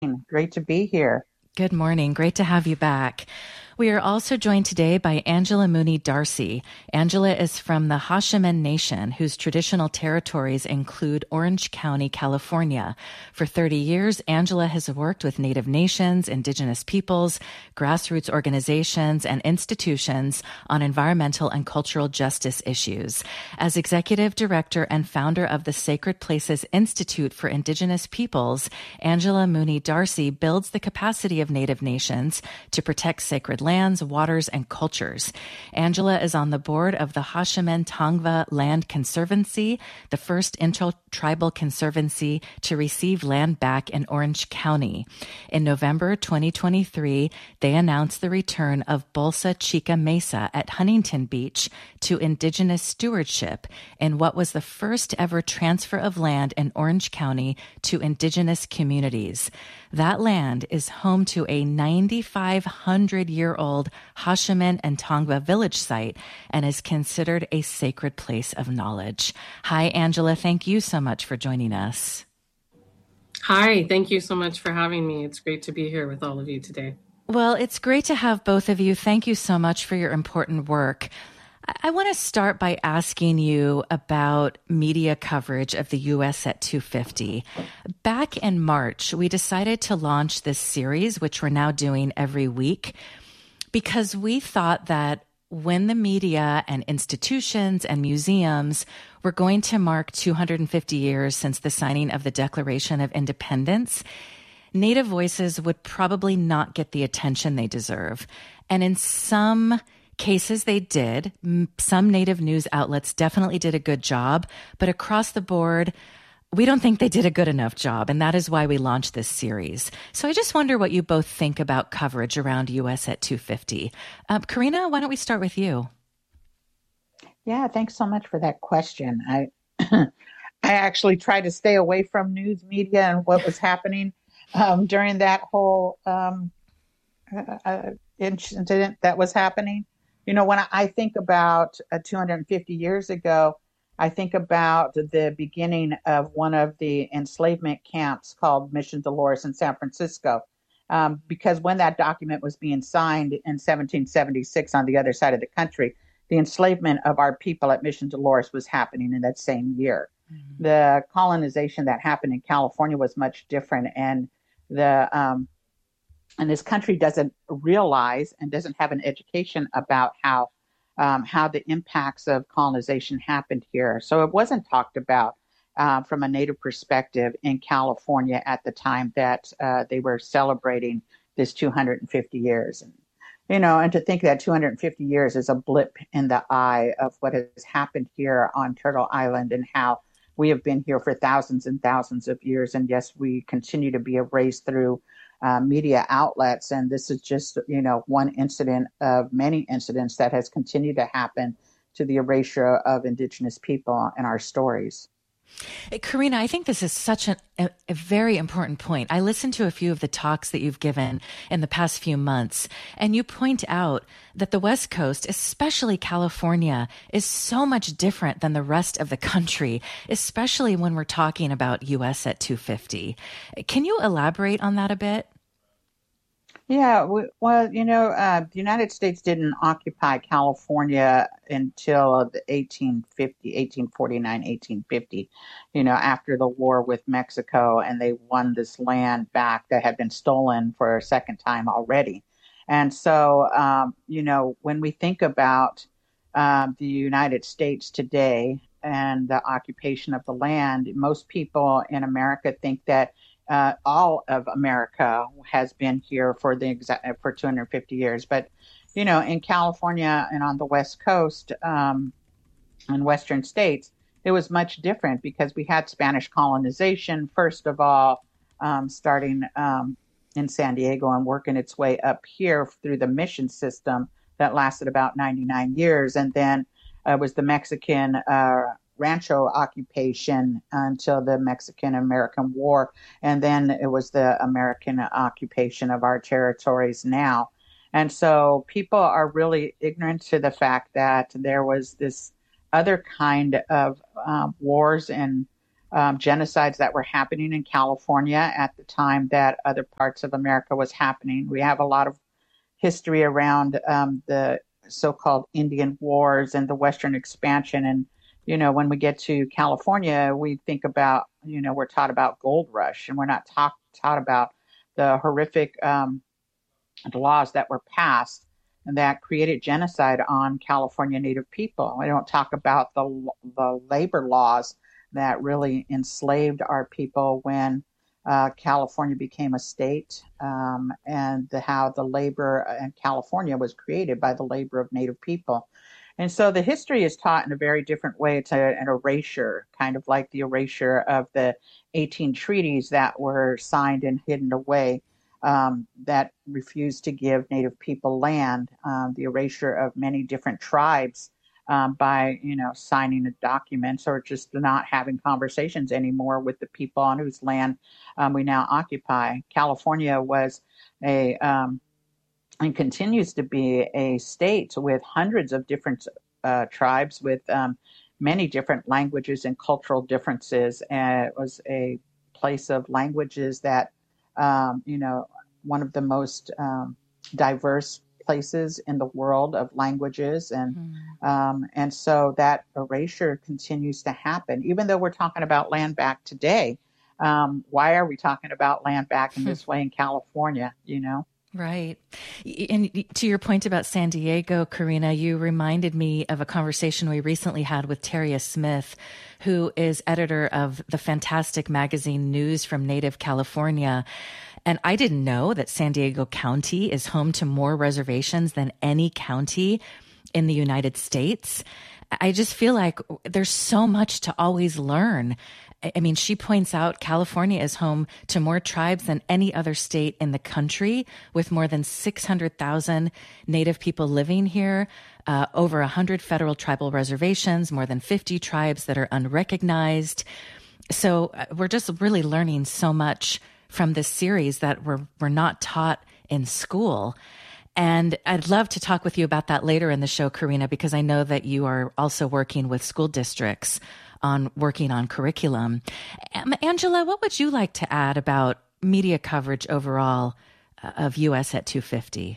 Great to be here. Good morning. Great to have you back. We are also joined today by Angela Mooney Darcy. Angela is from the Hashemen Nation, whose traditional territories include Orange County, California. For 30 years, Angela has worked with Native nations, indigenous peoples, grassroots organizations, and institutions on environmental and cultural justice issues. As executive director and founder of the Sacred Places Institute for Indigenous Peoples, Angela Mooney Darcy builds the capacity of Native nations to protect sacred lands, waters, and cultures. Angela is on the board of the Hashemen Tongva Land Conservancy, the first intertribal conservancy to receive land back in Orange County. In November 2023, they announced the return of Bolsa Chica Mesa at Huntington Beach to Indigenous stewardship in what was the first ever transfer of land in Orange County to Indigenous communities. That land is home to a 9,500-year-old Hashemen and Tongva village site and is considered a sacred place of knowledge. Hi, Angela. Thank you so much for joining us. Hi, thank you so much for having me. It's great to be here with all of you today. Well, it's great to have both of you. Thank you so much for your important work. I want to start by asking you about media coverage of the U.S. at 250. Back in March, we decided to launch this series, which we're now doing every week, because we thought that when the media and institutions and museums were going to mark 250 years since the signing of the Declaration of Independence, Native voices would probably not get the attention they deserve. And in some cases, they did. Some Native news outlets definitely did a good job, but across the board, we don't think they did a good enough job, and that is why we launched this series. So I just wonder what you both think about coverage around US at 250. Karina, why don't we start with you? Yeah, thanks so much for that question. I actually tried to stay away from news media and what was happening during that whole incident that was happening. You know, when I think about 250 years ago, I think about the beginning of one of the enslavement camps called Mission Dolores in San Francisco, because when that document was being signed in 1776 on the other side of the country, the enslavement of our people at Mission Dolores was happening in that same year. Mm-hmm. The colonization that happened in California was much different, and this country doesn't realize and doesn't have an education about how the impacts of colonization happened here. So it wasn't talked about from a Native perspective in California at the time that they were celebrating this 250 years. And to think that 250 years is a blip in the eye of what has happened here on Turtle Island and how we have been here for thousands and thousands of years. And yes, we continue to be erased through media outlets. And this is just, one incident of many incidents that has continued to happen to the erasure of Indigenous people in our stories. Karina, I think this is such a very important point. I listened to a few of the talks that you've given in the past few months, and you point out that the West Coast, especially California, is so much different than the rest of the country, especially when we're talking about US at 250. Can you elaborate on that a bit? Yeah, the United States didn't occupy California until the 1849, 1850, after the war with Mexico, and they won this land back that had been stolen for a second time already. And so, when we think about the United States today and the occupation of the land, most people in America think that all of America has been here for 250 years. But, in California and on the West Coast and Western states, it was much different because we had Spanish colonization, first of all, starting in San Diego and working its way up here through the mission system that lasted about 99 years. And then it was the Mexican Rancho occupation until the Mexican-American War. And then it was the American occupation of our territories now. And so people are really ignorant to the fact that there was this other kind of wars and genocides that were happening in California at the time that other parts of America was happening. We have a lot of history around the so-called Indian Wars and the Western expansion. And, when we get to California, we think about, we're taught about gold rush, and we're not taught about the horrific laws that were passed and that created genocide on California Native people. We don't talk about the labor laws that really enslaved our people when California became a state, and how the labor in California was created by the labor of Native people. And so the history is taught in a very different way. It's an erasure, kind of like the erasure of the 18 treaties that were signed and hidden away, that refused to give Native people land, the erasure of many different tribes, by signing a documents or just not having conversations anymore with the people on whose land we now occupy. California was a and continues to be a state with hundreds of different tribes with many different languages and cultural differences. And it was a place of languages that one of the most diverse places in the world of languages, and so that erasure continues to happen, even though we're talking about land back today. Why are we talking about land back in this way in California? Right. And to your point about San Diego, Karina, you reminded me of a conversation we recently had with Teria Smith, who is editor of the fantastic magazine News from Native California. And I didn't know that San Diego County is home to more reservations than any county in the United States. I just feel like there's so much to always learn. I mean, she points out California is home to more tribes than any other state in the country, with more than 600,000 Native people living here, over 100 federal tribal reservations, more than 50 tribes that are unrecognized. So we're just really learning so much from this series that we're not taught in school. And I'd love to talk with you about that later in the show, Karina, because I know that you are also working with school districts on working on curriculum. Angela, what would you like to add about media coverage overall of US at 250?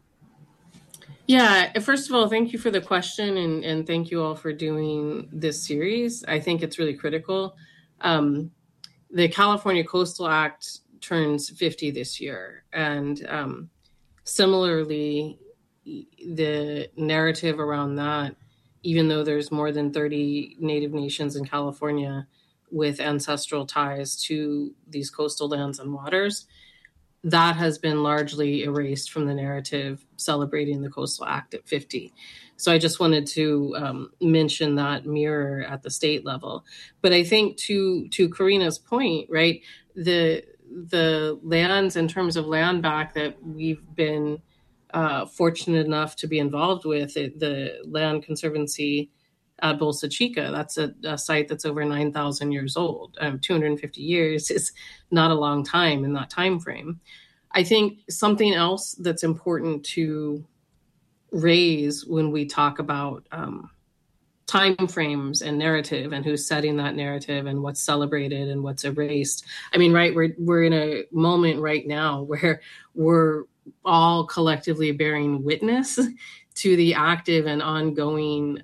Yeah, first of all, thank you for the question, and thank you all for doing this series. I think it's really critical. The California Coastal Act turns 50 this year, and similarly, the narrative around that, even though there's more than 30 Native nations in California with ancestral ties to these coastal lands and waters, that has been largely erased from the narrative celebrating the Coastal Act at 50. So I just wanted to mention that mirror at the state level. But I think to Karina's point, right, the lands, in terms of land back that we've been fortunate enough to be involved with, the Land Conservancy at Bolsa Chica, that's a site that's over 9,000 years old. 250 years is not a long time in that time frame. I think something else that's important to raise when we talk about time frames and narrative and who's setting that narrative and what's celebrated and what's erased. I mean, right, we're in a moment right now where we're all collectively bearing witness to the active and ongoing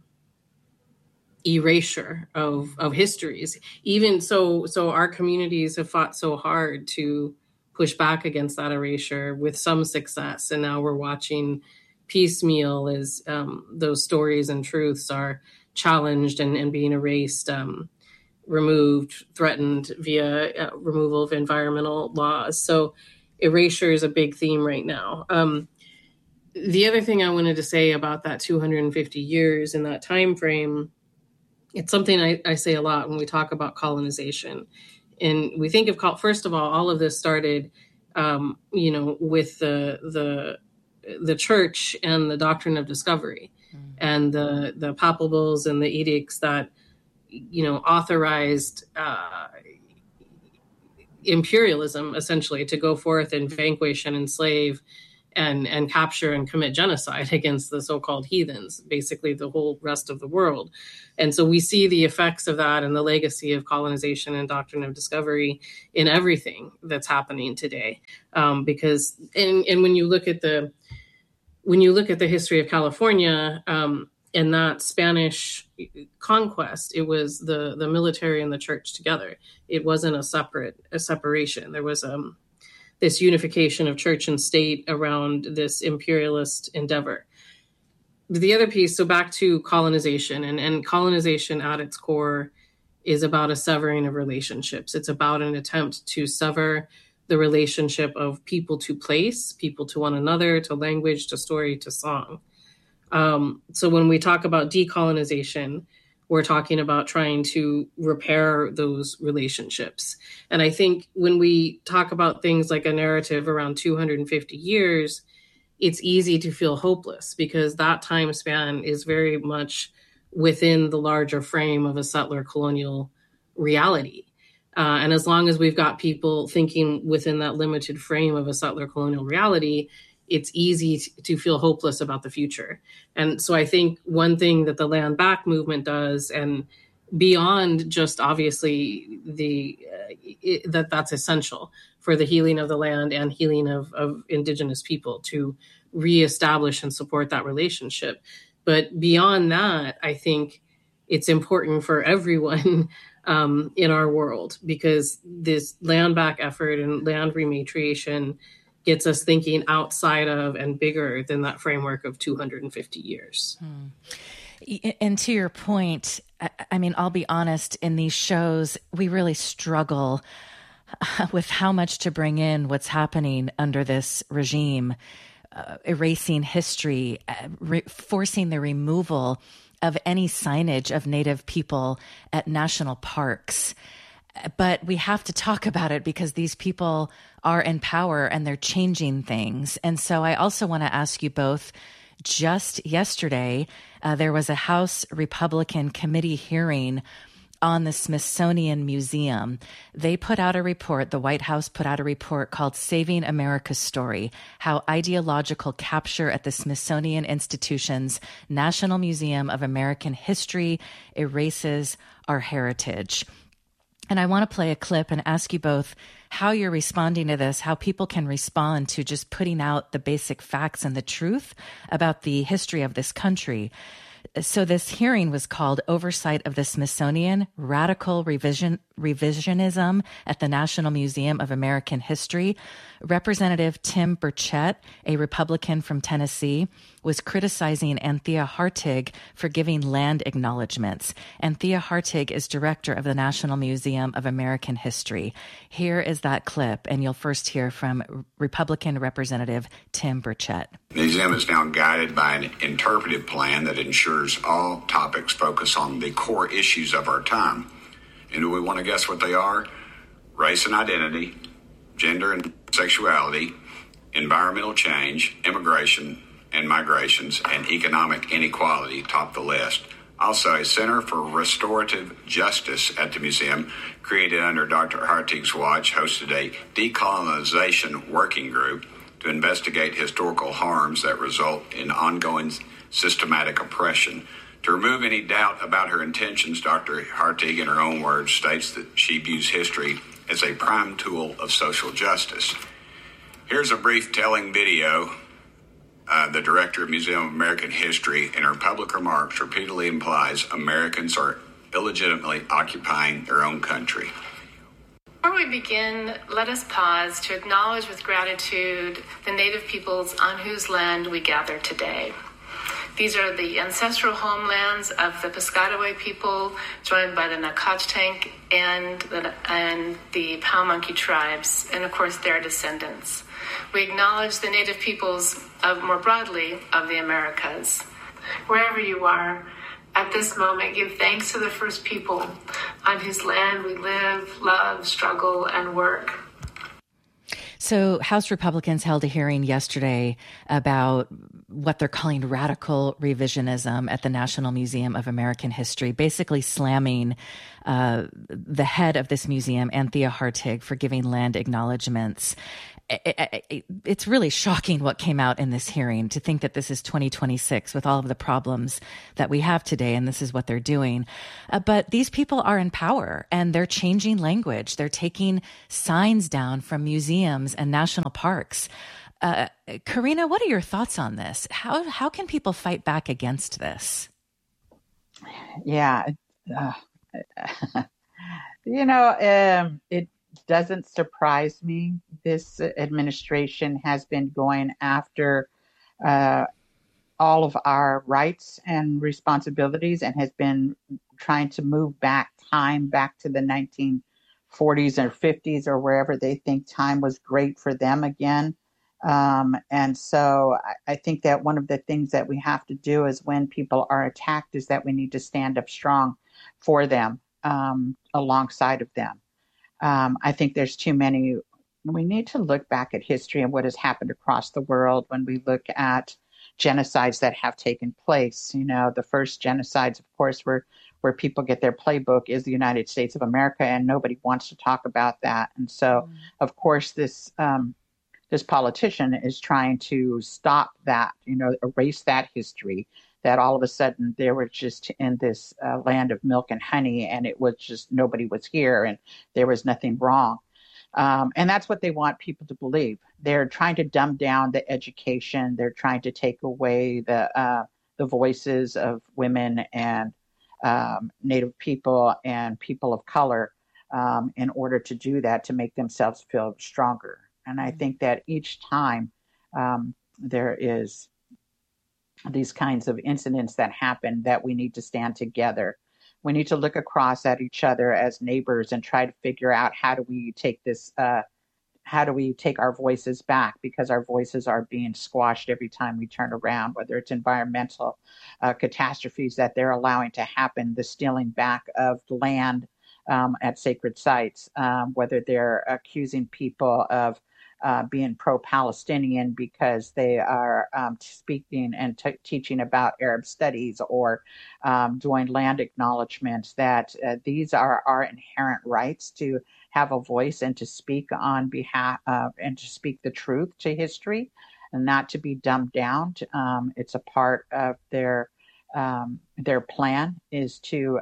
erasure of histories. Even so our communities have fought so hard to push back against that erasure with some success, and now we're watching piecemeal as those stories and truths are challenged and being erased, removed, threatened via removal of environmental laws. So erasure is a big theme right now. The other thing I wanted to say about that 250 years in that time frame, it's something I say a lot when we talk about colonization. And we think of, first of all of this started, with the church and the doctrine of discovery, and the papal bulls and the edicts that, authorized imperialism, essentially, to go forth and vanquish and enslave and capture and commit genocide against the so-called heathens, basically the whole rest of the world. And so we see the effects of that and the legacy of colonization and doctrine of discovery in everything that's happening today. Because when you look at the history of California, and that Spanish conquest, it was the military and the church together. It wasn't a separation. There was this unification of church and state around this imperialist endeavor. The other piece, so back to colonization, and colonization at its core is about a severing of relationships. It's about an attempt to sever the relationship of people to place, people to one another, to language, to story, to song. So when we talk about decolonization, we're talking about trying to repair those relationships. And I think when we talk about things like a narrative around 250 years, it's easy to feel hopeless because that time span is very much within the larger frame of a settler colonial reality. And as long as we've got people thinking within that limited frame of a settler colonial reality, it's easy to feel hopeless about the future. And so I think one thing that the Land Back movement does, and beyond just obviously that's essential for the healing of the land and healing of Indigenous people to reestablish and support that relationship. But beyond that, I think it's important for everyone in our world, because this Land Back effort and land rematriation gets us thinking outside of and bigger than that framework of 250 years. And to your point, I mean, I'll be honest, in these shows, we really struggle with how much to bring in what's happening under this regime, erasing history, forcing the removal of any signage of Native people at national parks. But we have to talk about it because these people are in power and they're changing things. And so I also want to ask you both, just yesterday, there was a House Republican committee hearing on the Smithsonian Museum. They put out a report, the White House put out a report called Saving America's Story, How Ideological Capture at the Smithsonian Institution's National Museum of American History Erases Our Heritage. And I want to play a clip and ask you both how you're responding to this, how people can respond to just putting out the basic facts and the truth about the history of this country. So this hearing was called Oversight of the Smithsonian, Radical Revisionism at the National Museum of American History. Representative Tim Burchett, a Republican from Tennessee, was criticizing Anthea Hartig for giving land acknowledgments. Anthea Hartig is director of the National Museum of American History. Here is that clip, and you'll first hear from Republican Representative Tim Burchett. The museum is now guided by an interpretive plan that ensures all topics focus on the core issues of our time. And do we want to guess what they are? Race and identity, gender and sexuality, environmental change, immigration and migrations, and economic inequality top the list. Also, a Center for Restorative Justice at the museum, created under Dr. Hartig's watch, hosted a decolonization working group to investigate historical harms that result in ongoing systematic oppression. To remove any doubt about her intentions, Dr. Hartig, in her own words, states that she views history as a prime tool of social justice. Here's a brief telling video. The director of Museum of American History, in her public remarks, repeatedly implies Americans are illegitimately occupying their own country. Before we begin, let us pause to acknowledge with gratitude the Native peoples on whose land we gather today. These are the ancestral homelands of the Piscataway people, joined by the Nacotchtank and the Powmonkey tribes, and of course their descendants. We acknowledge the Native peoples more broadly of the Americas. Wherever you are, at this moment, give thanks to the first people on whose land we live, love, struggle, and work. So House Republicans held a hearing yesterday about what they're calling radical revisionism at the National Museum of American History, basically slamming the head of this museum, Anthea Hartig, for giving land acknowledgments. it's really shocking what came out in this hearing, to think that this is 2026 with all of the problems that we have today, and this is what they're doing. But these people are in power, and they're changing language. They're taking signs down from museums and national parks. Karina, what are your thoughts on this? How can people fight back against this? Yeah. It doesn't surprise me. This administration has been going after all of our rights and responsibilities, and has been trying to move back to the 1940s or 50s, or wherever they think time was great for them again. And so I think that one of the things that we have to do is, when people are attacked, is that we need to stand up strong for them, alongside of them. I think there's too many. We need to look back at history and what has happened across the world when we look at genocides that have taken place. The first genocides, of course, where people get their playbook, is the United States of America, and nobody wants to talk about that. And so, of course, this politician is trying to stop that, erase that history, that all of a sudden they were just in this land of milk and honey, and it was just, nobody was here and there was nothing wrong. And that's what they want people to believe. They're trying to dumb down the education. They're trying to take away the voices of women and Native people and people of color, in order to do that, to make themselves feel stronger. And I think that each time there is these kinds of incidents that happen, that we need to stand together. We need to look across at each other as neighbors and try to figure out, how do we take our voices back, because our voices are being squashed every time we turn around, whether it's environmental catastrophes that they're allowing to happen, the stealing back of land at sacred sites, whether they're accusing people of being pro-Palestinian because they are speaking and teaching about Arab studies, or doing land acknowledgements, that these are our inherent rights to have a voice and to speak on behalf and to speak the truth to history, and not to be dumbed down. It's a part of their plan, is to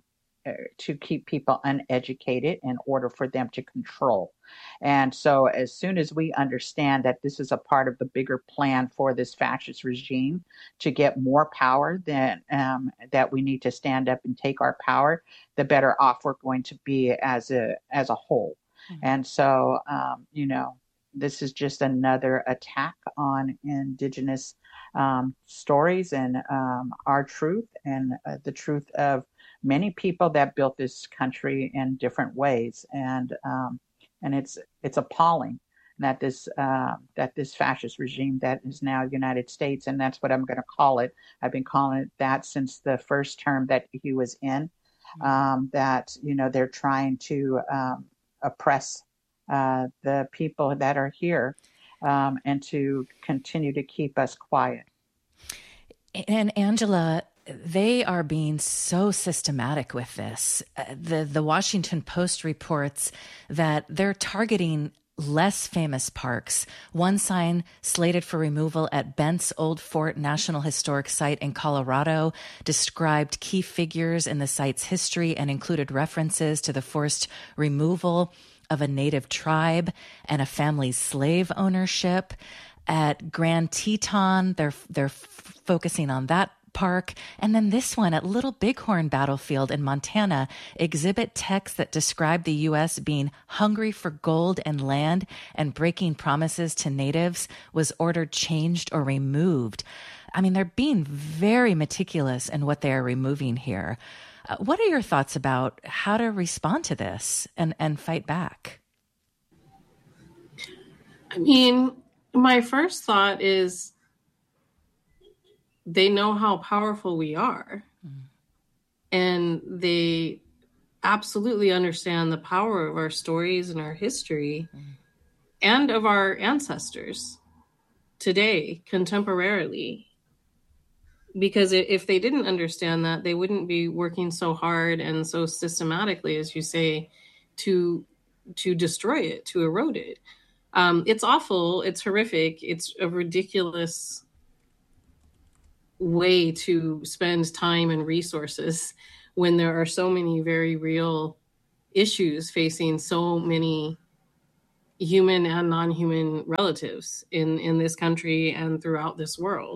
keep people uneducated in order for them to control. And so as soon as we understand that this is a part of the bigger plan for this fascist regime to get more power, then that we need to stand up and take our power, the better off we're going to be as a whole. Mm-hmm. And so, this is just another attack on Indigenous stories and our truth, and the truth of many people that built this country in different ways. And it's appalling that this fascist regime that is now United States, and that's what I'm going to call it. I've been calling it that since the first term that he was in. That they're trying to oppress the people that are here, and to continue to keep us quiet. And Angela, they are being so systematic with this. The Washington Post reports that they're targeting less famous parks. One sign slated for removal at Bent's Old Fort National Historic Site in Colorado described key figures in the site's history and included references to the forced removal of a native tribe and a family's slave ownership. At Grand Teton, they're focusing on that park. And then this one at Little Bighorn Battlefield in Montana exhibit texts that describe the U.S. being hungry for gold and land, and breaking promises to natives was ordered changed or removed. I mean, they're being very meticulous in what they are removing here. What are your thoughts about how to respond to this and fight back? I mean, my first thought is they know how powerful we are. And they absolutely understand the power of our stories and our history and of our ancestors today, contemporarily. Because if they didn't understand that, they wouldn't be working so hard and so systematically, as you say, to destroy it, to erode it. It's awful. It's horrific. It's a ridiculous way to spend time and resources when there are so many very real issues facing so many human and non-human relatives in this country and throughout this world.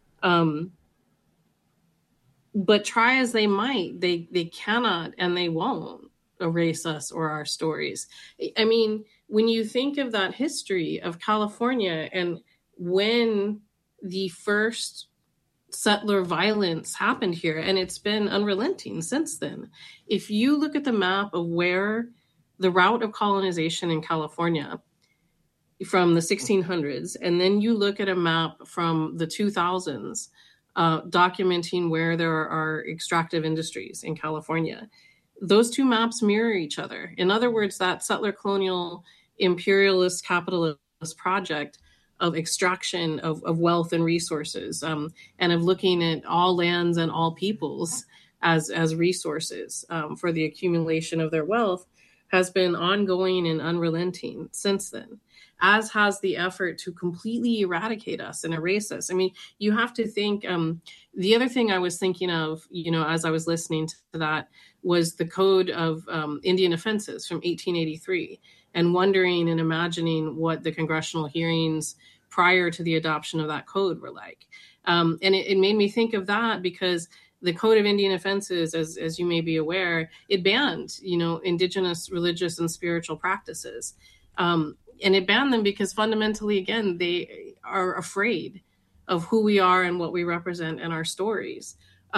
But try as they might, they cannot and they won't erase us or our stories. I mean, when you think of that history of California and when the first settler violence happened here, and it's been unrelenting since then. If you look at the map of where the route of colonization in California from the 1600s, and then you look at a map from the 2000s, documenting where there are extractive industries in California, those two maps mirror each other. In other words, that settler colonial imperialist capitalist project of extraction of wealth and resources, and of looking at all lands and all peoples as resources for the accumulation of their wealth has been ongoing and unrelenting since then, as has the effort to completely eradicate us and erase us. I mean, you have to think, the other thing I was thinking of, as I was listening to that, was the Code of Indian Offenses from 1883, and wondering and imagining what the congressional hearings prior to the adoption of that code were like. And it made me think of that because the Code of Indian Offenses, as you may be aware, it banned, indigenous religious and spiritual practices. And it banned them because fundamentally, again, they are afraid of who we are and what we represent and our stories.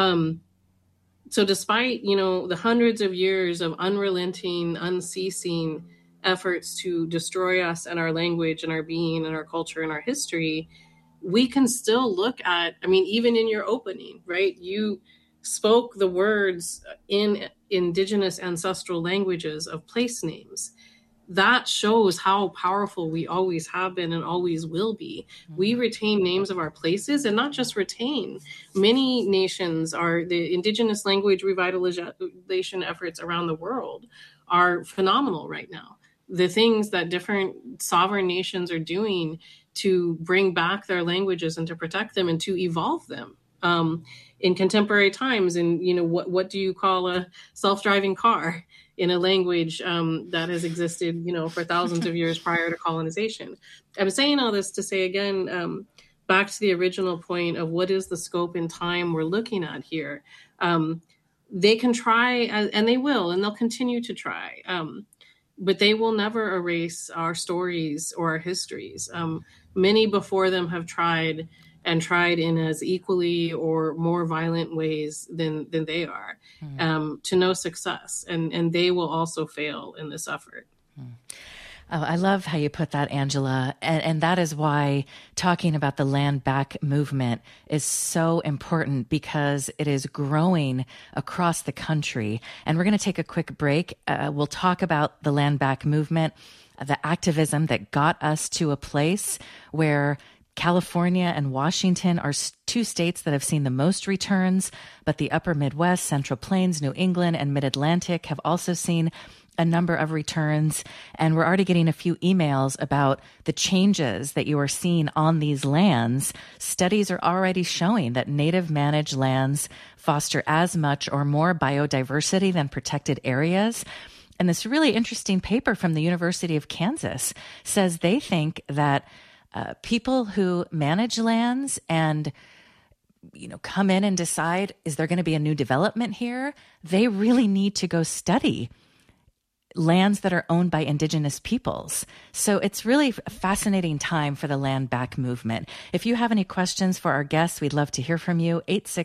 So despite, the hundreds of years of unrelenting, unceasing efforts to destroy us and our language and our being and our culture and our history, we can still look at, even in your opening, right? You spoke the words in indigenous ancestral languages of place names. That shows how powerful we always have been and always will be. We retain names of our places, and not just retain. Many nations are, the indigenous language revitalization efforts around the world are phenomenal right now. The things that different sovereign nations are doing to bring back their languages and to protect them and to evolve them in contemporary times. And, what do you call a self-driving car in a language that has existed, for thousands of years prior to colonization? I'm saying all this to say, again, back to the original point of what is the scope and time we're looking at here. They can try, and they will, and they'll continue to try. But they will never erase our stories or our histories. Many before them have tried in as equally or more violent ways than they are, to no success. And they will also fail in this effort. Oh, I love how you put that, Angela. And that is why talking about the Land Back movement is so important, because it is growing across the country. And we're going to take a quick break. We'll talk about the Land Back movement, the activism that got us to a place where California and Washington are two states that have seen the most returns, but the upper Midwest, Central Plains, New England, and Mid-Atlantic have also seen a number of returns. And we're already getting a few emails about the changes that you are seeing on these lands. Studies are already showing that native managed lands foster as much or more biodiversity than protected areas. And this really interesting paper from the University of Kansas says they think that people who manage lands and come in and decide, is there going to be a new development here? They really need to go study lands that are owned by indigenous peoples. So it's really a fascinating time for the Land Back movement. If you have any questions for our guests, we'd love to hear from you.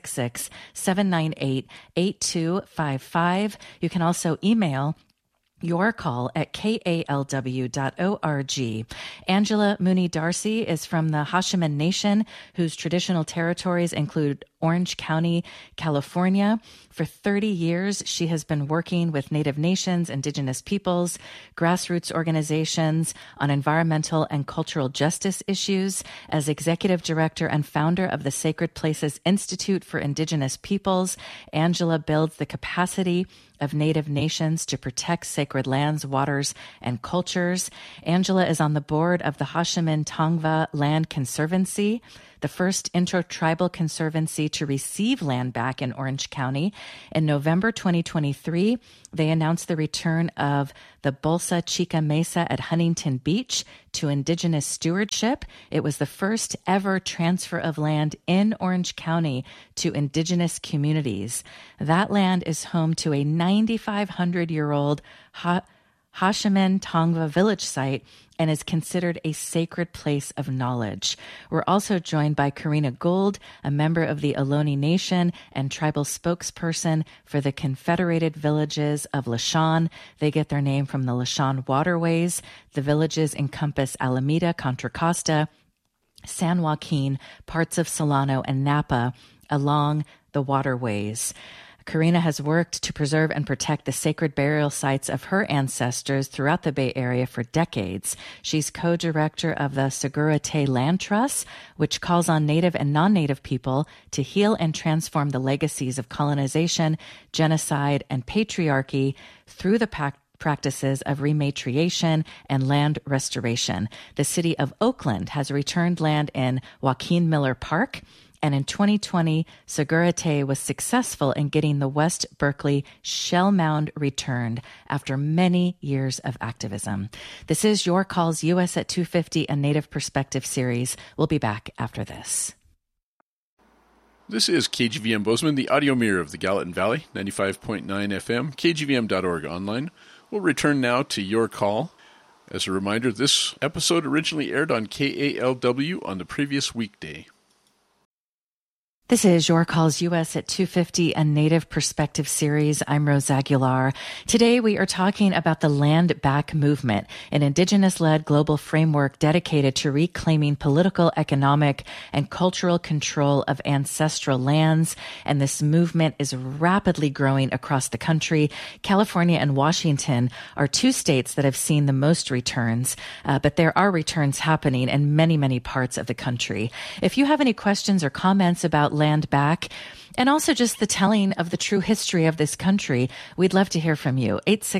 866-798-8255. You can also email your call at kalw.org. Angela Mooney Darcy is from the Hashimen Nation, whose traditional territories include Orange County, California. For 30 years, she has been working with Native nations, indigenous peoples, grassroots organizations on environmental and cultural justice issues. As executive director and founder of the Sacred Places Institute for Indigenous Peoples, Angela builds the capacity of Native nations to protect sacred lands, waters, and cultures. Angela is on the board of the Hashemen-Tongva Land Conservancy, the first intertribal conservancy to receive land back in Orange County. In November 2023, they announced the return of the Bolsa Chica Mesa at Huntington Beach to Indigenous stewardship. It was the first ever transfer of land in Orange County to Indigenous communities. That land is home to a 9,500-year-old Hashemen-Tongva village site and is considered a sacred place of knowledge. We're also joined by Karina Gould, a member of the Ohlone Nation and tribal spokesperson for the Confederated Villages of Lisjan. They get their name from the Lisjan waterways. The villages encompass Alameda, Contra Costa, San Joaquin, parts of Solano, and Napa along the waterways. Karina has worked to preserve and protect the sacred burial sites of her ancestors throughout the Bay Area for decades. She's co-director of the Segura Te Land Trust, which calls on Native and non-Native people to heal and transform the legacies of colonization, genocide, and patriarchy through the practices of rematriation and land restoration. The city of Oakland has returned land in Joaquin Miller Park, and in 2020, Segura Te was successful in getting the West Berkeley shell mound returned after many years of activism. This is Your Calls US at 250, a Native Perspective series. We'll be back after this. This is KGVM Bozeman, the audio mirror of the Gallatin Valley, 95.9 FM, kgvm.org online. We'll return now to Your Call. As a reminder, this episode originally aired on KALW on the previous weekday. This is Your Calls US at 250, a Native Perspective series. I'm Rose Aguilar. Today we are talking about the Land Back movement, an Indigenous-led global framework dedicated to reclaiming political, economic, and cultural control of ancestral lands. And this movement is rapidly growing across the country. California and Washington are two states that have seen the most returns, but there are returns happening in many, many parts of the country. If you have any questions or comments about Land Back, and also just the telling of the true history of this country, we'd love to hear from you.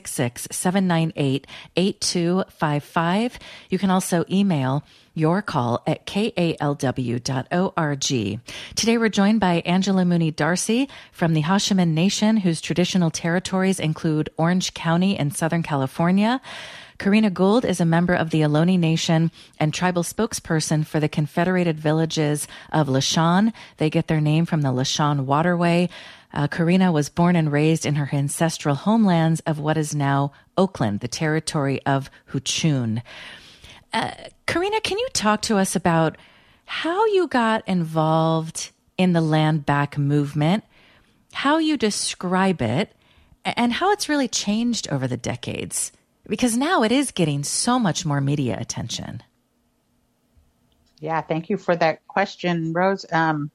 866-798-8255. You can also email your call at kalw.org. Today we're joined by Angela Mooney Darcy from the Hashemen Nation, whose traditional territories include Orange County in Southern California. Karina Gould is a member of the Ohlone Nation and tribal spokesperson for the Confederated Villages of Lisjan. They get their name from the Lisjan waterway. Karina was born and raised in her ancestral homelands of what is now Oakland, the territory of Huchun. Karina, can you talk to us about how you got involved in the Land Back movement, how you describe it, and how it's really changed over the decades? Because now it is getting so much more media attention. Yeah, thank you for that question, Rose. I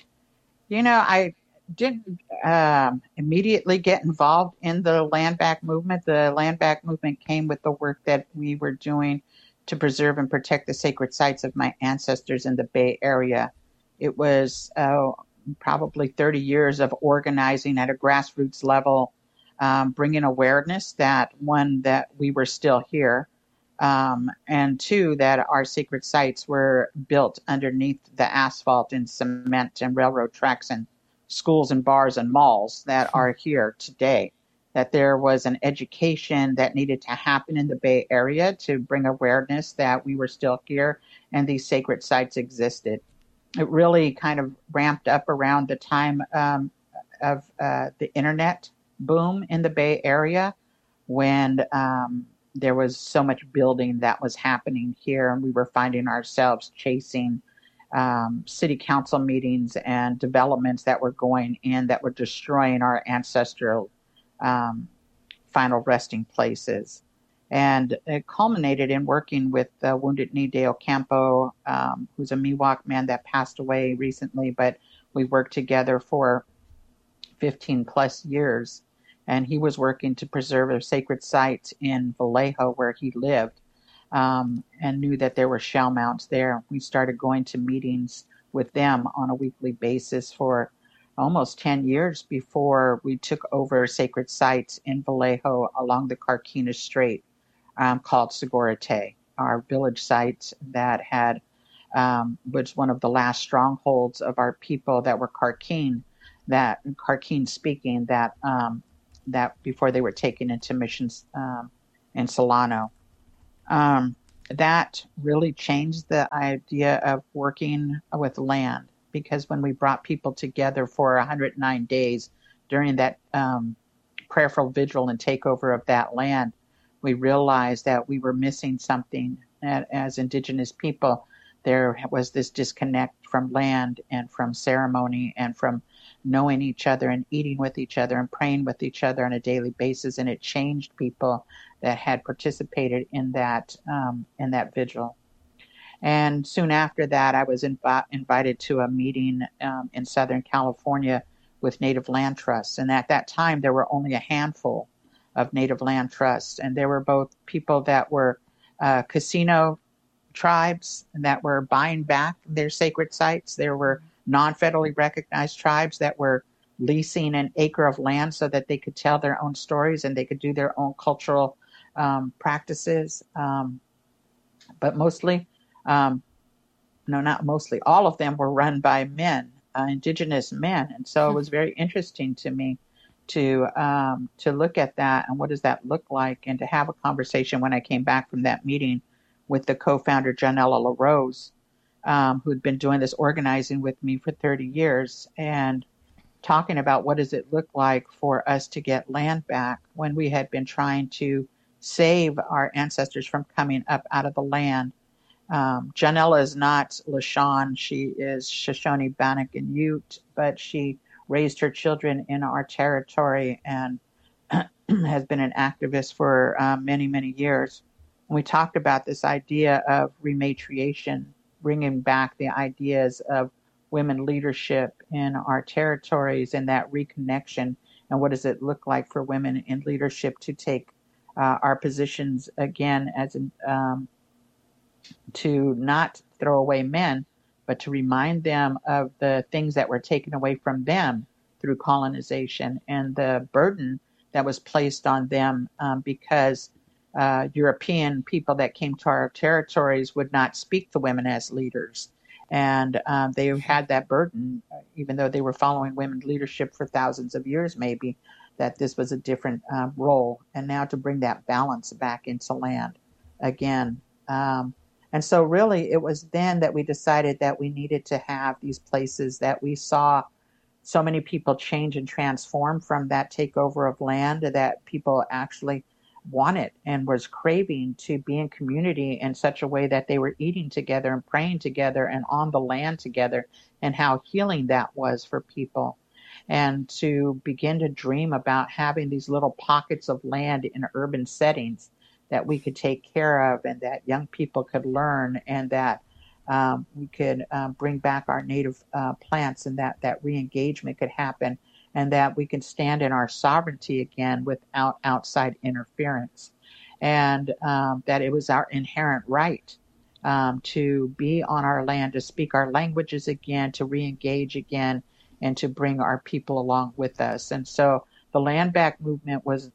didn't immediately get involved in the Land Back movement. The Land Back movement came with the work that we were doing to preserve and protect the sacred sites of my ancestors in the Bay Area. It was probably 30 years of organizing at a grassroots level, bringing awareness that, one, that we were still here, and two, that our sacred sites were built underneath the asphalt and cement and railroad tracks and schools and bars and malls that are here today. That there was an education that needed to happen in the Bay Area to bring awareness that we were still here and these sacred sites existed. It really kind of ramped up around the time of the internet boom in the Bay Area, when there was so much building that was happening here, and we were finding ourselves chasing city council meetings and developments that were going in that were destroying our ancestral final resting places. And it culminated in working with Wounded Knee Dale Campo, who's a Miwok man that passed away recently, but We worked together for 15 plus years, and he was working to preserve a sacred site in Vallejo where he lived, and knew that there were shell mounds there. We started going to meetings with them on a weekly basis for almost 10 years before we took over sacred sites in Vallejo along the Carquinez Strait, called Segurate, our village site that had was one of the last strongholds of our people that were Carquin speaking, that before they were taken into missions in Solano. That really changed the idea of working with land, because when we brought people together for 109 days during that prayerful vigil and takeover of that land, we realized that we were missing something. As Indigenous people, there was this disconnect from land and from ceremony and from knowing each other and eating with each other and praying with each other on a daily basis. And it changed people that had participated in that vigil. And soon after that, I was invited to a meeting in Southern California with Native Land Trusts. And at that time, there were only a handful of Native Land Trusts. And there were both people that were casino tribes that were buying back their sacred sites. There were non-federally recognized tribes that were leasing an acre of land so that they could tell their own stories and they could do their own cultural practices. But mostly, no, not mostly, all of them were run by men, Indigenous men. And so it was very interesting to me to look at that and what does that look like, and to have a conversation when I came back from that meeting with the co-founder, Janella LaRose, who'd been doing this organizing with me for 30 years, and talking about what does it look like for us to get land back when we had been trying to save our ancestors from coming up out of the land. Janella is not Lashawn. She is Shoshone, Bannock, and Ute, but she raised her children in our territory and has been an activist for many, many years. And we talked about this idea of rematriation, bringing back the ideas of women leadership in our territories and that reconnection, and what does it look like for women in leadership to take our positions again, as to not throw away men, but to remind them of the things that were taken away from them through colonization and the burden that was placed on them because European people that came to our territories would not speak to women as leaders. And they had that burden, even though they were following women's leadership for thousands of years, maybe, that this was a different role. And now to bring that balance back into land again. And so really it was then that we decided that we needed to have these places that we saw so many people change and transform from that takeover of land, that people actually wanted and was craving to be in community in such a way that they were eating together and praying together and on the land together, and how healing that was for people. And to begin to dream about having these little pockets of land in urban settings that we could take care of, and that young people could learn, and that we could bring back our native plants, and that re-engagement could happen, and that we can stand in our sovereignty again without outside interference. And that it was our inherent right to be on our land, to speak our languages again, to re-engage again, and to bring our people along with us. And so the Land Back movement was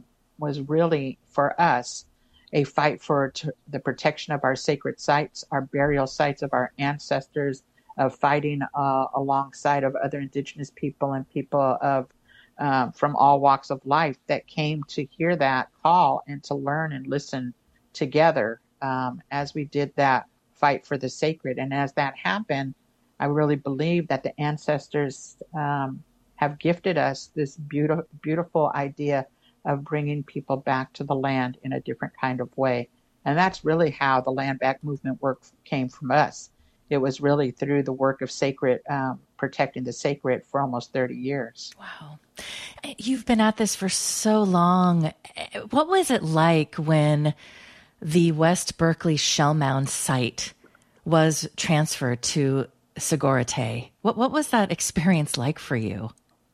really, for us, a fight for the protection of our sacred sites, our burial sites of our ancestors, of fighting alongside of other Indigenous people and people of from all walks of life that came to hear that call and to learn and listen together as we did that fight for the sacred. And as that happened, I really believe that the ancestors have gifted us this beautiful idea of bringing people back to the land in a different kind of way. And that's really how the Land Back movement work came from us. It was really through the work of sacred, protecting the sacred for almost 30 years. Wow. You've been at this for so long. What was it like when the West Berkeley Shell Mound site was transferred to Sogorea Te'. What was that experience like for you?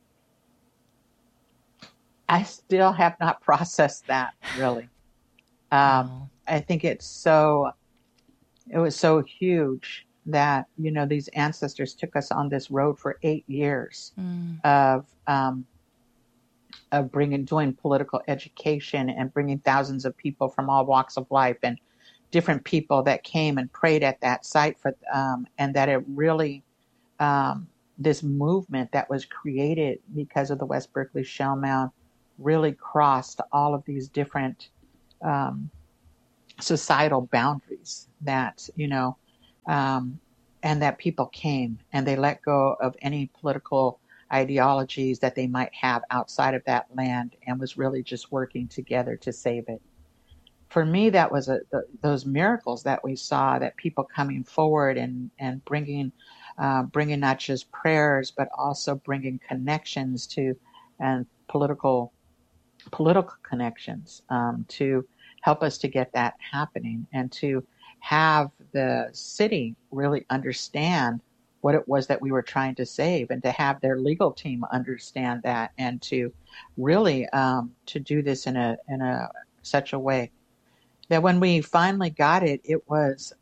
I still have not processed that, really. I think it was so huge that, these ancestors took us on this road for 8 years of doing political education and bringing thousands of people from all walks of life and different people that came and prayed at that site and that it really, this movement that was created because of the West Berkeley Shell Mound really crossed all of these different societal boundaries that, and that people came and they let go of any political ideologies that they might have outside of that land and was really just working together to save it. For me, that was those miracles that we saw, that people coming forward and bringing not just prayers, but also bringing connections to and political connections to help us to get that happening and to have the city really understand what it was that we were trying to save and to have their legal team understand that and to really to do this in a such a way that when we finally got it, it was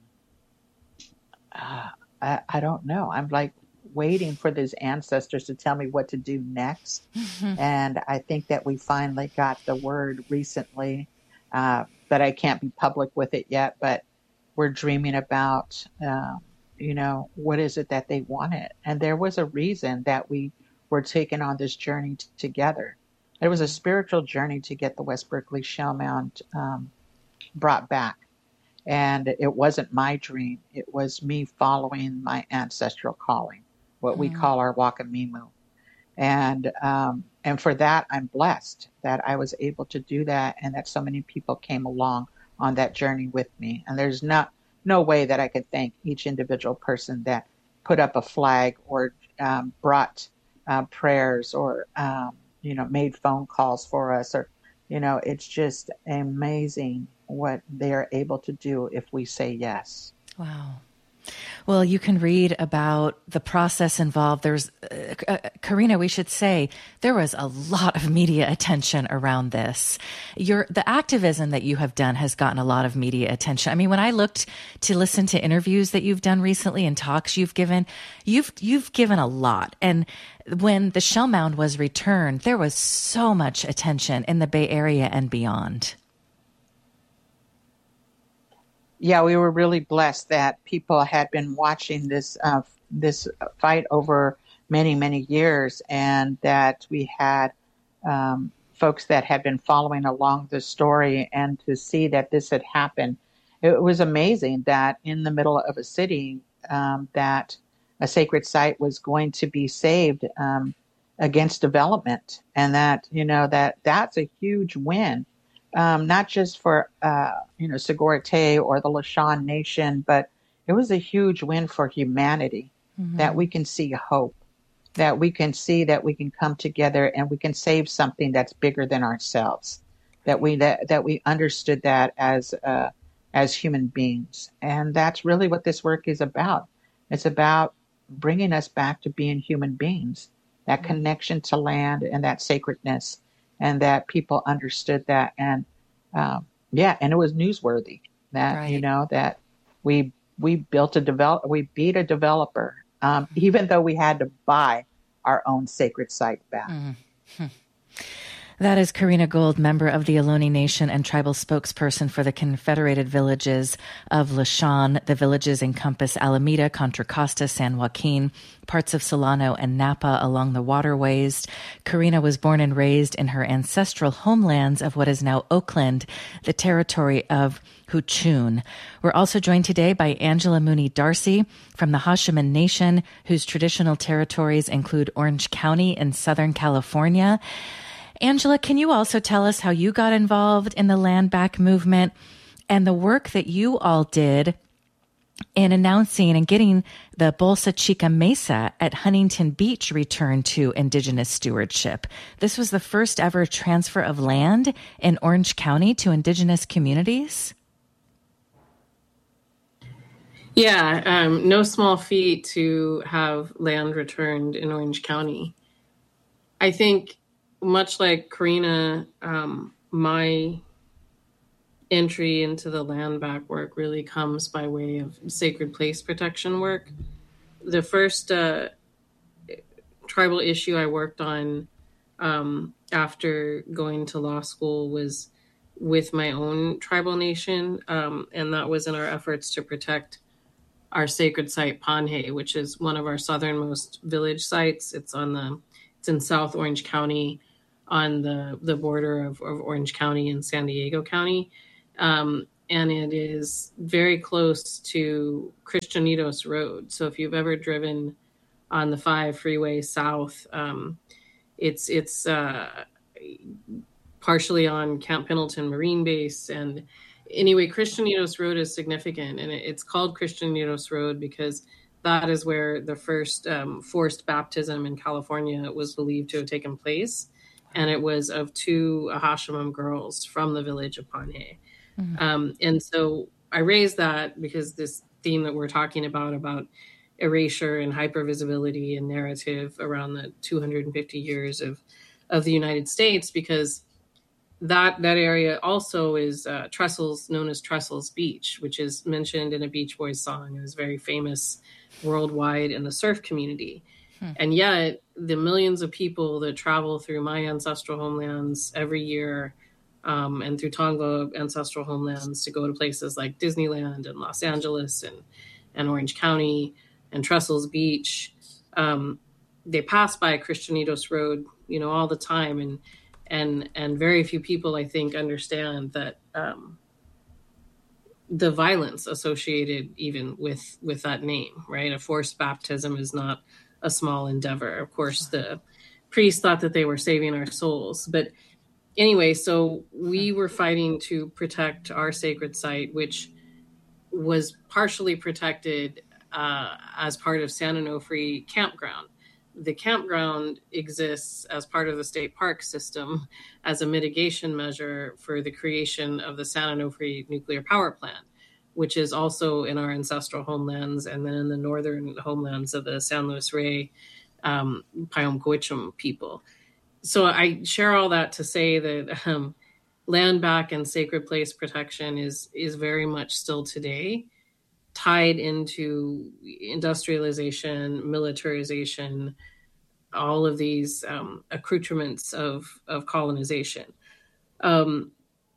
I don't know. I'm like waiting for these ancestors to tell me what to do next. And I think that we finally got the word recently, but I can't be public with it yet, but we're dreaming about, what is it that they wanted? And there was a reason that we were taken on this journey together. It was a spiritual journey to get the West Berkeley Shell Mound brought back. And it wasn't my dream. It was me following my ancestral calling, what we call our Wakamimu. And for that, I'm blessed that I was able to do that and that so many people came along on that journey with me. And there's no way that I could thank each individual person that put up a flag or brought prayers or, made phone calls for us or, it's just amazing what they are able to do if we say yes. Wow. Well, you can read about the process involved. There's, Karina, we should say there was a lot of media attention around this. The activism that you have done has gotten a lot of media attention. I mean, when I looked to listen to interviews that you've done recently and talks you've given a lot. And when the Shell Mound was returned, there was so much attention in the Bay Area and beyond. Yeah, we were really blessed that people had been watching this fight over many, many years, and that we had folks that had been following along the story, and to see that this had happened. It was amazing that in the middle of a city, that a sacred site was going to be saved against development, and that that's a huge win. Not just for, Sogorea Te' or the Lisjan Nation, but it was a huge win for humanity, that we can see hope, that we can see that we can come together and we can save something that's bigger than ourselves, that we understood that as human beings. And that's really what this work is about. It's about bringing us back to being human beings, that connection to land and that sacredness. And that people understood that, and and it was newsworthy that right. That we beat a developer, even though we had to buy our own sacred site back. Mm-hmm. That is Karina Gold, member of the Ohlone Nation and tribal spokesperson for the Confederated Villages of Lisjan. The villages encompass Alameda, Contra Costa, San Joaquin, parts of Solano and Napa along the waterways. Karina was born and raised in her ancestral homelands of what is now Oakland, the territory of Huchun. We're also joined today by Angela Mooney Darcy from the Hashiman Nation, whose traditional territories include Orange County in Southern California. Angela, can you also tell us how you got involved in the Land Back movement and the work that you all did in announcing and getting the Bolsa Chica Mesa at Huntington Beach returned to Indigenous stewardship? This was the first ever transfer of land in Orange County to Indigenous communities? Yeah, no small feat to have land returned in Orange County. I think, much like Karina, my entry into the land back work really comes by way of sacred place protection work. The first tribal issue I worked on after going to law school was with my own tribal nation, and that was in our efforts to protect our sacred site Panhe, which is one of our southernmost village sites. It's in South Orange County, on the border of Orange County and San Diego County. And it is very close to Cristianitos Road. So if you've ever driven on the 5 freeway south, it's partially on Camp Pendleton Marine Base. And anyway, Cristianitos Road is significant, and it's called Cristianitos Road because that is where the first forced baptism in California was believed to have taken place. And it was of 2 Hashemim girls from the village of Panhe. And so I raised that because this theme that we're talking about erasure and hypervisibility and narrative around the 250 years of the United States, because that area also is Trestles, known as Trestles Beach, which is mentioned in a Beach Boys song and is very famous worldwide in the surf community. And yet the millions of people that travel through my ancestral homelands every year, and through Tonga ancestral homelands, to go to places like Disneyland and Los Angeles and Orange County and Trestles Beach, they pass by Cristianitos Road, all the time. And very few people, I think, understand that the violence associated even with that name, right? A forced baptism is not a small endeavor. Of course, the priests thought that they were saving our souls. But anyway, so we were fighting to protect our sacred site, which was partially protected as part of San Onofre Campground. The campground exists as part of the state park system as a mitigation measure for the creation of the San Onofre nuclear power plant, which is also in our ancestral homelands and then in the northern homelands of the San Luis Rey Payom Coichum people. So I share all that to say that land back and sacred place protection is very much still today tied into industrialization, militarization, all of these accoutrements of colonization. And,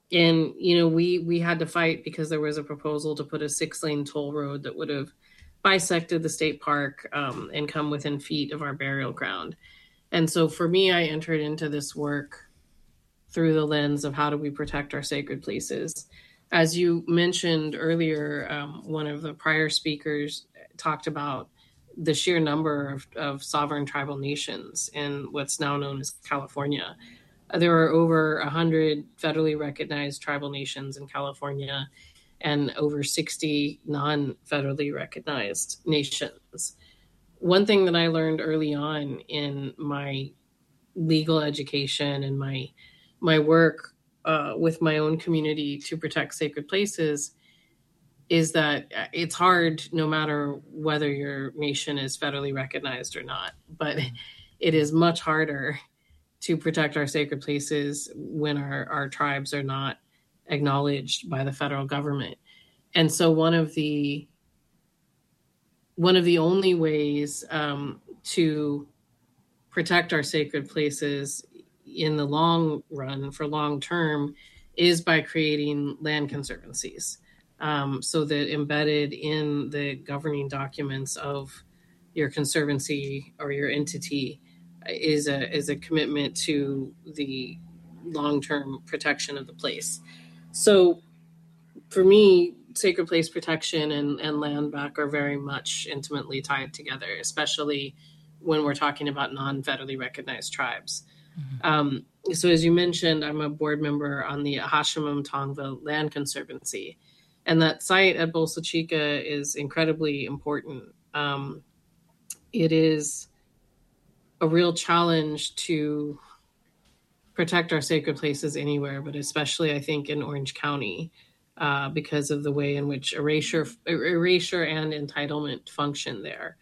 we had to fight because there was a proposal to put a 6-lane toll road that would have bisected the state park and come within feet of our burial ground. And so for me, I entered into this work through the lens of how do we protect our sacred places. As you mentioned earlier, one of the prior speakers talked about the sheer number of sovereign tribal nations in what's now known as California. There are over 100 federally recognized tribal nations in California and over 60 non-federally recognized nations. One thing that I learned early on in my legal education and my work with my own community to protect sacred places is that it's hard no matter whether your nation is federally recognized or not, but it is much harder to protect our sacred places when our tribes are not acknowledged by the federal government. And so one of the only ways to protect our sacred places in the long run, for long term, is by creating land conservancies. So that embedded in the governing documents of your conservancy or your entity is a commitment to the long-term protection of the place. So for me, sacred place protection and land back are very much intimately tied together, especially when we're talking about non-federally recognized tribes. Mm-hmm. So as you mentioned, I'm a board member on the Hashemim Tongva Land Conservancy, and that site at Bolsa Chica is incredibly important. It is a real challenge to protect our sacred places anywhere, but especially I think in Orange County. because of the way in which erasure and entitlement function there.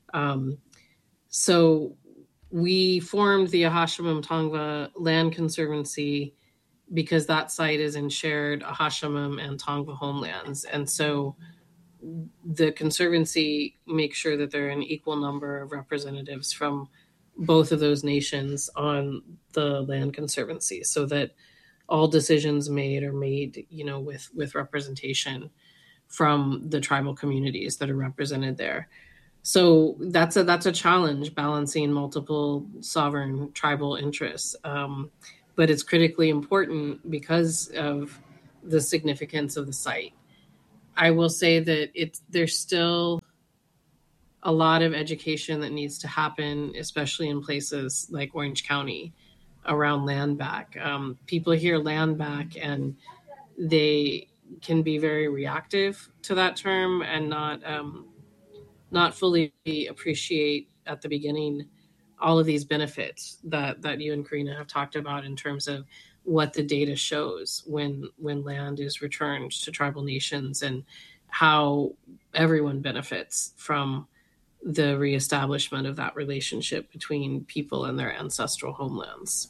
So we formed the Ahashamam Tongva Land Conservancy because that site is in shared Ahashamam and Tongva homelands. And so the Conservancy makes sure that there are an equal number of representatives from both of those nations on the Land Conservancy, so that all decisions made are made, with representation from the tribal communities that are represented there. So that's a challenge, balancing multiple sovereign tribal interests. But it's critically important because of the significance of the site. I will say that there's still a lot of education that needs to happen, especially in places like Orange County, around land back. People hear land back and they can be very reactive to that term and not fully appreciate at the beginning all of these benefits that you and Karina have talked about in terms of what the data shows when land is returned to tribal nations and how everyone benefits from the reestablishment of that relationship between people and their ancestral homelands.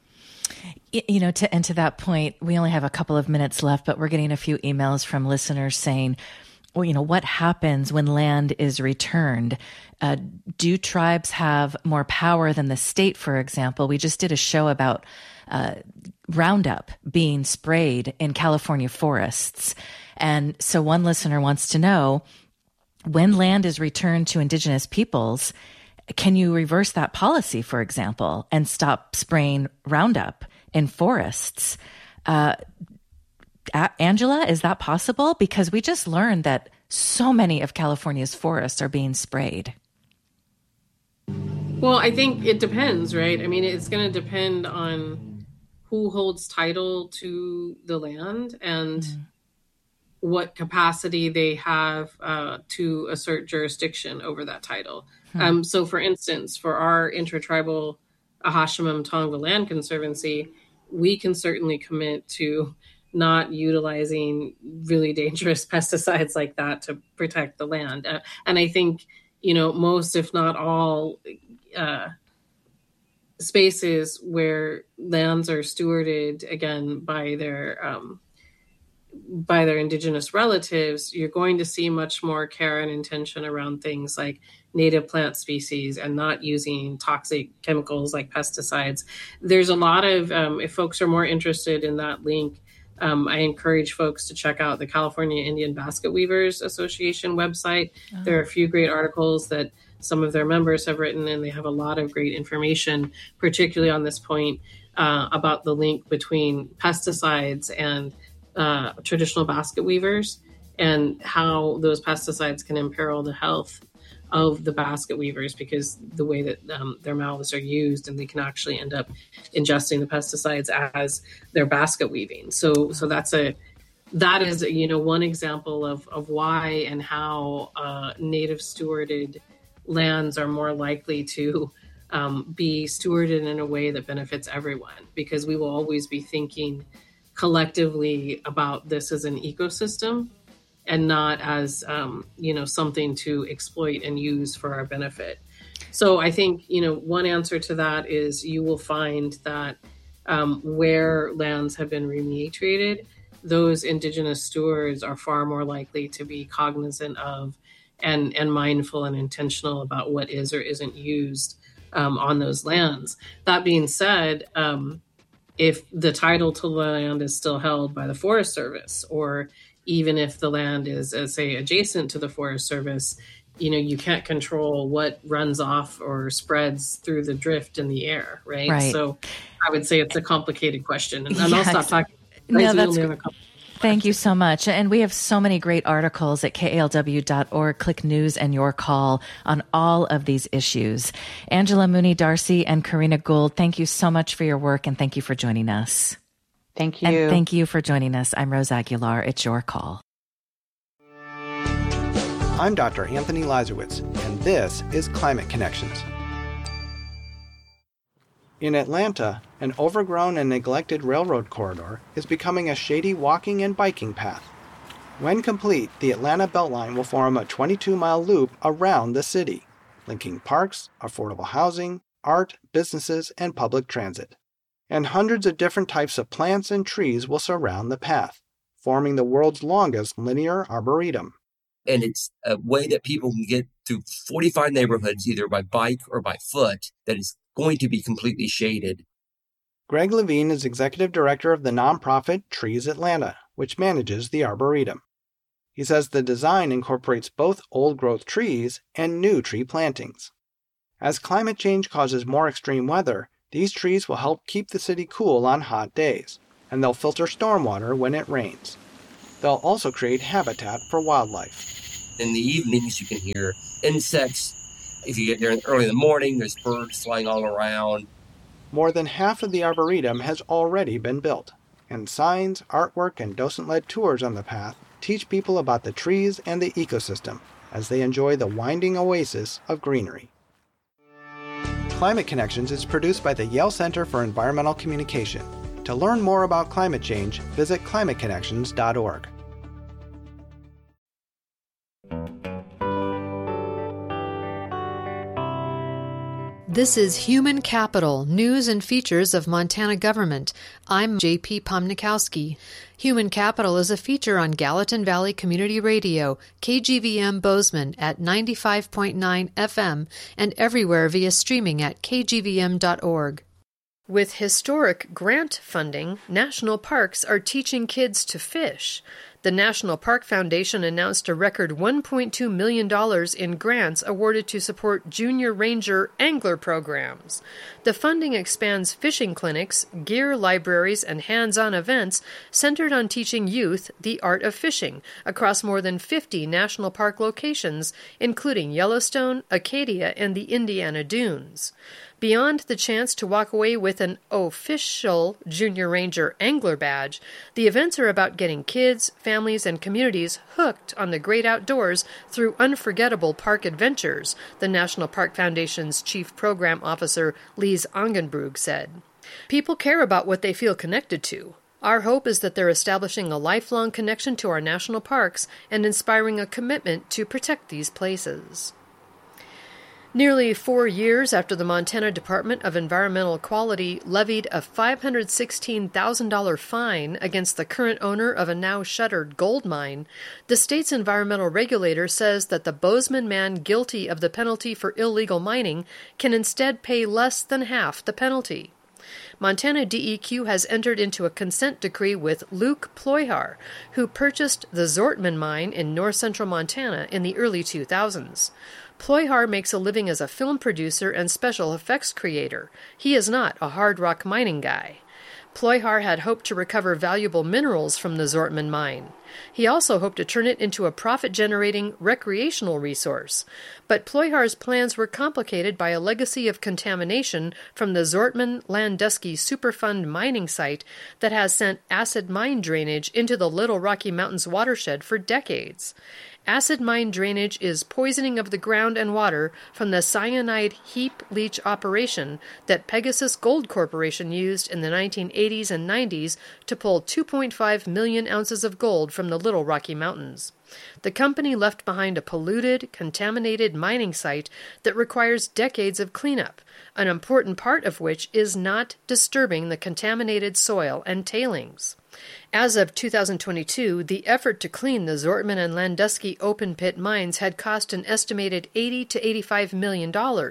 To that point, we only have a couple of minutes left, but we're getting a few emails from listeners saying, well, what happens when land is returned? Do tribes have more power than the state, for example? We just did a show about Roundup being sprayed in California forests. And so one listener wants to know, when land is returned to indigenous peoples, can you reverse that policy, for example, and stop spraying Roundup in forests? Angela, is that possible? Because we just learned that so many of California's forests are being sprayed. Well, I think it depends, right? I mean, it's going to depend on who holds title to the land and what capacity they have to assert jurisdiction over that title. So, for instance, for our intertribal Ahashamam Tongva Land Conservancy, we can certainly commit to not utilizing really dangerous pesticides like that to protect the land. And I think, most, if not all, spaces where lands are stewarded, again, by their indigenous relatives, you're going to see much more care and intention around things like native plant species and not using toxic chemicals like pesticides. There's a lot of, if folks are more interested in that link, I encourage folks to check out the California Indian Basket Weavers Association website. Oh. There are a few great articles that some of their members have written, and they have a lot of great information, particularly on this point, about the link between pesticides and traditional basket weavers and how those pesticides can imperil the health of the basket weavers because the way that their mouths are used, and they can actually end up ingesting the pesticides as they're basket weaving. So that is one example of why and how native stewarded lands are more likely to be stewarded in a way that benefits everyone, because we will always be thinking collectively about this as an ecosystem and not as, something to exploit and use for our benefit. So I think, one answer to that is you will find that where lands have been rematriated, those indigenous stewards are far more likely to be cognizant of and mindful and intentional about what is or isn't used on those lands. That being said, if the title to the land is still held by the Forest Service, or even if the land is, say, adjacent to the Forest Service, you can't control what runs off or spreads through the drift in the air, right? So I would say it's a complicated question. And I'll stop talking. No, that's great. Thank you so much. And we have so many great articles at KALW.org. Click News and Your Call on all of these issues. Angela Mooney Darcy and Karina Gould, thank you so much for your work, and thank you for joining us. Thank you. And thank you for joining us. I'm Rose Aguilar. It's Your Call. I'm Dr. Anthony Lazarowitz, and this is Climate Connections. In Atlanta, an overgrown and neglected railroad corridor is becoming a shady walking and biking path When complete, the Atlanta Beltline will form a 22-mile loop around the city, linking parks, affordable housing, art, businesses, and public transit. And hundreds of different types of plants and trees will surround the path, forming the world's longest linear arboretum. And it's a way that people can get through 45 neighborhoods, either by bike or by foot, that is going to be completely shaded. Greg Levine is executive director of the nonprofit Trees Atlanta, which manages the arboretum. He says the design incorporates both old-growth trees and new tree plantings. As climate change causes more extreme weather, these trees will help keep the city cool on hot days, and they'll filter stormwater when it rains. They'll also create habitat for wildlife. In the evenings, you can hear insects. If you get there early in the morning, there's birds flying all around. More than half of the arboretum has already been built, and signs, artwork, and docent-led tours on the path teach people about the trees and the ecosystem as they enjoy the winding oasis of greenery. Climate Connections is produced by the Yale Center for Environmental Communication. To learn more about climate change, visit climateconnections.org. This is Human Capital, News and Features of Montana Government. I'm J.P. Pomnikowski. Human Capital is a feature on Gallatin Valley Community Radio, KGVM Bozeman at 95.9 FM and everywhere via streaming at kgvm.org. With historic grant funding, national parks are teaching kids to fish. The National Park Foundation announced a record $1.2 million in grants awarded to support junior ranger angler programs. The funding expands fishing clinics, gear libraries, and hands-on events centered on teaching youth the art of fishing across more than 50 national park locations, including Yellowstone, Acadia, and the Indiana Dunes. Beyond the chance to walk away with an official Junior Ranger Angler badge, the events are about getting kids, families, and communities hooked on the great outdoors through unforgettable park adventures, the National Park Foundation's Chief Program Officer Lise Ongenbrug said. People care about what they feel connected to. Our hope is that they're establishing a lifelong connection to our national parks and inspiring a commitment to protect these places. Nearly 4 years after the Montana Department of Environmental Quality levied a $516,000 fine against the current owner of a now-shuttered gold mine, the state's environmental regulator says that the Bozeman man guilty of the penalty for illegal mining can instead pay less than half the penalty. Montana DEQ has entered into a consent decree with Luke Ploihar, who purchased the Zortman mine in north-central Montana in the early 2000s. Ploihar makes a living as a film producer and special effects creator. He is not a hard rock mining guy. Ploihar had hoped to recover valuable minerals from the Zortman mine. He also hoped to turn it into a profit-generating recreational resource. But Ploihar's plans were complicated by a legacy of contamination from the Zortman-Landusky Superfund mining site that has sent acid mine drainage into the Little Rocky Mountains watershed for decades. Acid mine drainage is poisoning of the ground and water from the cyanide heap leach operation that Pegasus Gold Corporation used in the 1980s and 90s to pull 2.5 million ounces of gold from the Little Rocky Mountains. The company left behind a polluted, contaminated mining site that requires decades of cleanup, an important part of which is not disturbing the contaminated soil and tailings. As of 2022, the effort to clean the Zortman and Landusky open-pit mines had cost an estimated $80 to $85 million,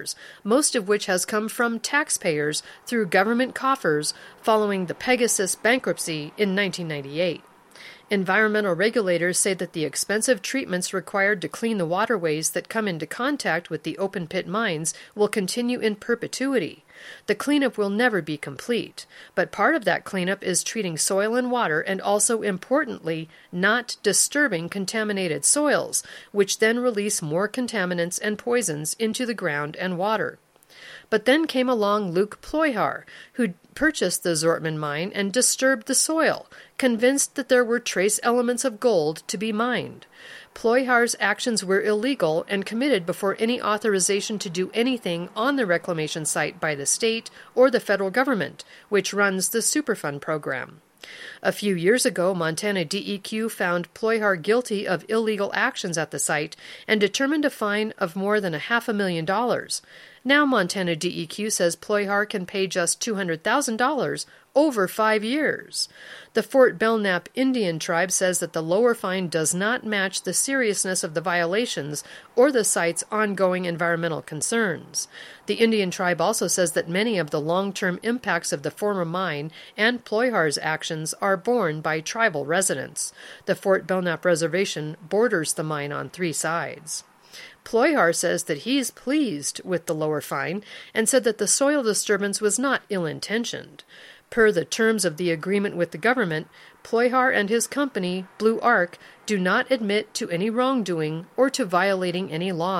most of which has come from taxpayers through government coffers following the Pegasus bankruptcy in 1998. Environmental regulators say that the expensive treatments required to clean the waterways that come into contact with the open-pit mines will continue in perpetuity. The cleanup will never be complete, but part of that cleanup is treating soil and water and also, importantly, not disturbing contaminated soils, which then release more contaminants and poisons into the ground and water. But then came along Luke Ploihar, who purchased the Zortman mine and disturbed the soil, convinced that there were trace elements of gold to be mined. Ploihar's actions were illegal and committed before any authorization to do anything on the reclamation site by the state or the federal government, which runs the Superfund program. A few years ago, Montana DEQ found Ploihar guilty of illegal actions at the site and determined a fine of more than $500,000. Now Montana DEQ says Ploihar can pay just $200,000 over 5 years. The Fort Belknap Indian tribe says that the lower fine does not match the seriousness of the violations or the site's ongoing environmental concerns. The Indian tribe also says that many of the long-term impacts of the former mine and Ploihar's actions are borne by tribal residents. The Fort Belknap Reservation borders the mine on 3 sides. Ploihar says that he's pleased with the lower fine and said that the soil disturbance was not ill-intentioned. Per the terms of the agreement with the government, Ploihar and his company, Blue Arc, do not admit to any wrongdoing or to violating any law.